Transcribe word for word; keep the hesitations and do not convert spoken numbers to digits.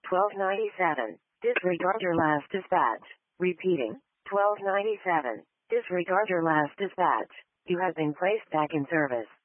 twelve ninety-seven. Disregard your last dispatch. Repeating. twelve ninety-seven. Disregard your last dispatch. You have been placed back in service.